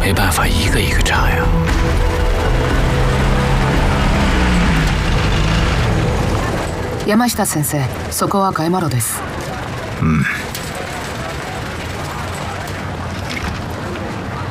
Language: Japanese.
没办法一个一个查呀。 山下先生、そこは買い物です。 うん。